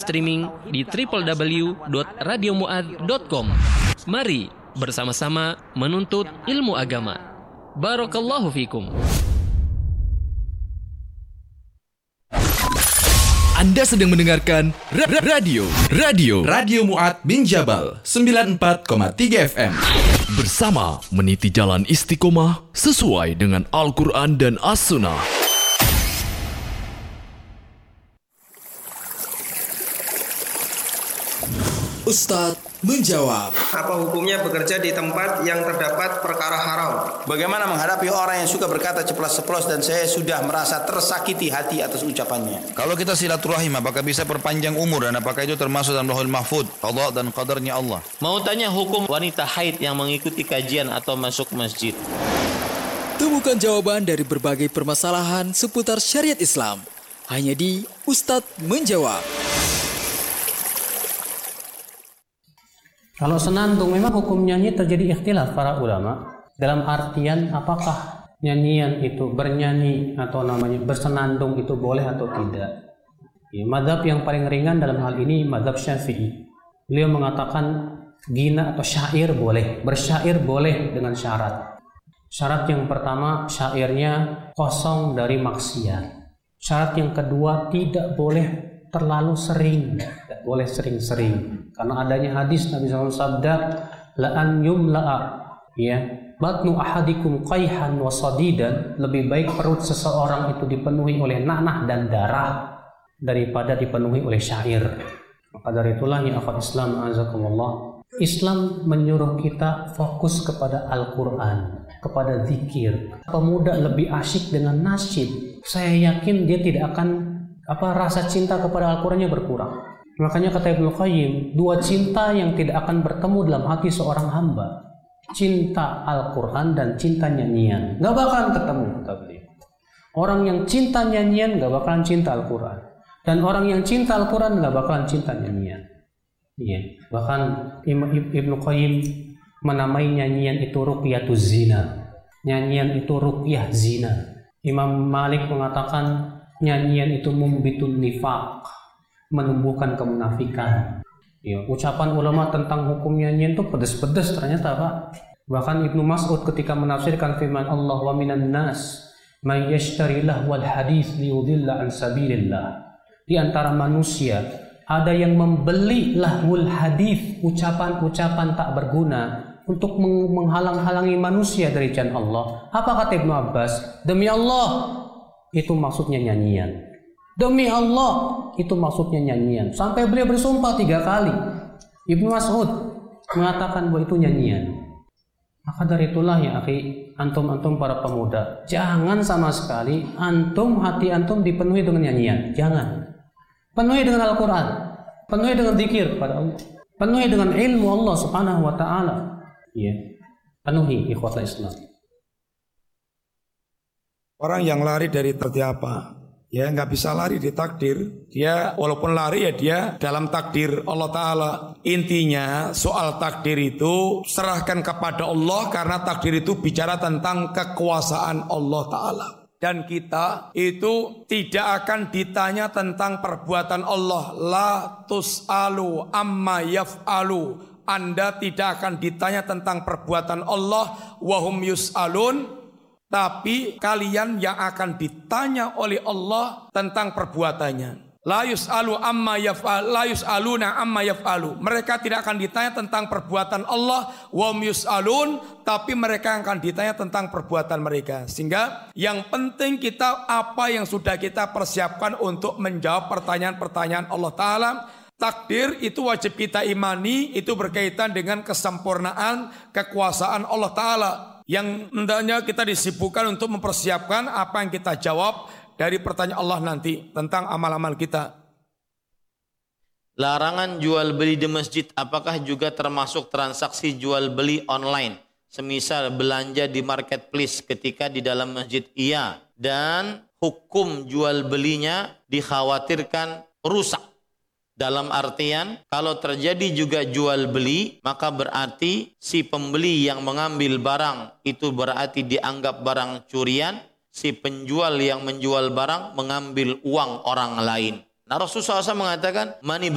streaming di www.radiomuad.com. Mari bersama-sama menuntut ilmu agama. Barakallahu fikum. Anda sedang mendengarkan Radio Muad bin Jabal 94,3 FM. Bersama meniti jalan istiqomah sesuai dengan Al-Quran dan As-Sunnah. Ustadz menjawab. Apa hukumnya bekerja di tempat yang terdapat perkara haram? Bagaimana menghadapi orang yang suka berkata ceplas-ceplos dan saya sudah merasa tersakiti hati atas ucapannya? Kalau kita silaturahim, apakah bisa perpanjang umur dan apakah itu termasuk dalam Lauhul Mahfuz, qada dan qadarnya Allah? Mau tanya hukum wanita haid yang mengikuti kajian atau masuk masjid? Temukan jawaban dari berbagai permasalahan seputar syariat Islam hanya di Ustadz menjawab. Kalau senandung memang hukum nyanyi terjadi ikhtilaf para ulama dalam artian apakah nyanyian itu bernyanyi atau namanya bersenandung itu boleh atau tidak. Ya, mazhab yang paling ringan dalam hal ini mazhab Syafi'i. Beliau mengatakan gina atau syair boleh, bersyair boleh dengan syarat. Syarat yang pertama syairnya kosong dari maksiat. Syarat yang kedua tidak boleh terlalu sering, tidak boleh sering-sering. Karena adanya hadis Nabi SAW sabda, la'an yumla'a, ya, batnu ahadikum qayhan wa sadidan, lebih baik perut seseorang itu dipenuhi oleh nanah dan darah daripada dipenuhi oleh syair. Maka dari itulah ya akhwat Islam azakumullah, Islam menyuruh kita fokus kepada Al-Quran, kepada zikir. Pemuda lebih asyik dengan nasyid. Saya yakin dia tidak akan rasa cinta kepada Al-Qurannya berkurang. Makanya kata Ibnu Qayyim, dua cinta yang tidak akan bertemu dalam hati seorang hamba, cinta Al-Quran dan cinta nyanyian, gak bakalan ketemu, kata beliau. Orang yang cinta nyanyian gak bakalan cinta Al-Quran, dan orang yang cinta Al-Quran gak bakalan cinta nyanyian. Iya. Bahkan Ibnu Qayyim menamai nyanyian itu ruqyatuz zina. Nyanyian itu ruqyah zina. Imam Malik mengatakan nyanyian itu mumbitun nifaq, menumbuhkan kemunafikan. Ya, ucapan ulama tentang hukum nyanyian itu pedes-pedes ternyata, Pak. Bahkan Ibnu Mas'ud ketika menafsirkan firman Allah, wa minan nas may yashtari lahwal hadits liyudilla an sabilillah. Di antara manusia ada yang membeli lahwul hadits, ucapan-ucapan tak berguna untuk menghalang-halangi manusia dari jalan Allah. Apa kata Ibnu Abbas? Demi Allah, itu maksudnya nyanyian. Demi Allah, itu maksudnya nyanyian. Sampai beliau bersumpah 3 kali. Ibnu Mas'ud mengatakan bahwa itu nyanyian. Maka dari itulah ya akhi, antum para pemuda, jangan sama sekali hati antum dipenuhi dengan nyanyian. Jangan. Penuhi dengan Al-Quran, penuhi dengan zikir kepada Allah, penuhi dengan ilmu Allah Subhanahu wa taala. Ya. Penuhi ikhwatul Islam. Orang yang lari dari seperti apa? Ya nggak bisa lari di takdir. Dia walaupun lari ya dia dalam takdir Allah Ta'ala. Intinya soal takdir itu serahkan kepada Allah, karena takdir itu bicara tentang kekuasaan Allah Ta'ala. Dan kita itu tidak akan ditanya tentang perbuatan Allah. La tus'alu amma yaf'alu. Anda tidak akan ditanya tentang perbuatan Allah. Wahum yus'alun. Tapi kalian yang akan ditanya oleh Allah tentang perbuatannya. La yus'aluna amma yaf'alu. Mereka tidak akan ditanya tentang perbuatan Allah. Wa hum yus'alun. Tapi mereka akan ditanya tentang perbuatan mereka. Sehingga yang penting kita apa yang sudah kita persiapkan untuk menjawab pertanyaan-pertanyaan Allah Ta'ala. Takdir itu wajib kita imani. Itu berkaitan dengan kesempurnaan kekuasaan Allah Ta'ala, yang hendaknya kita disibukkan untuk mempersiapkan apa yang kita jawab dari pertanyaan Allah nanti tentang amal-amal kita. Larangan jual beli di masjid apakah juga termasuk transaksi jual beli online? Semisal belanja di marketplace ketika di dalam masjid, iya. Dan hukum jual belinya dikhawatirkan rusak. Dalam artian, kalau terjadi juga jual beli, maka berarti si pembeli yang mengambil barang itu berarti dianggap barang curian, si penjual yang menjual barang mengambil uang orang lain. Nah, Rasulullah SAW mengatakan, mani